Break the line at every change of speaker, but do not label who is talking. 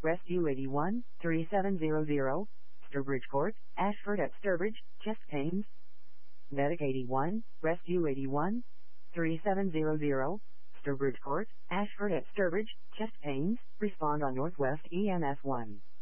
Rescue 81, 3700, Sturbridge Court, Ashford at Sturbridge, chest pains. Medic 81, Rescue 81, 3700, Sturbridge Court, Ashford at Sturbridge, chest pains, respond on Northwest EMS 1.